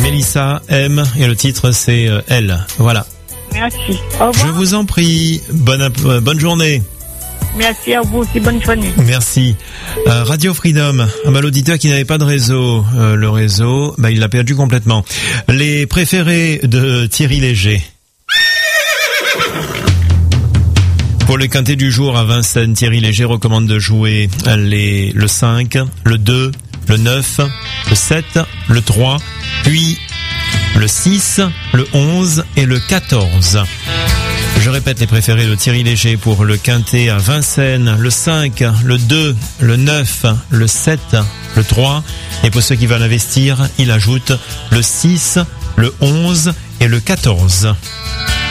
Mélissa M et le titre c'est Elle. Voilà. Merci. Au revoir. Je vous en prie. Bonne journée. Merci à vous aussi. Bonne journée. Merci. Radio Freedom. L'auditeur qui n'avait pas de réseau, le réseau, il l'a perdu complètement. Les préférés de Thierry Léger. Pour le quintet du jour à Vincennes, Thierry Léger recommande de jouer le 5, le 2, le 9, le 7, le 3, puis le 6, le 11 et le 14. Je répète les préférés de Thierry Léger pour le quintet à Vincennes, le 5, le 2, le 9, le 7, le 3. Et pour ceux qui veulent investir, il ajoute le 6, le 11 et le 14.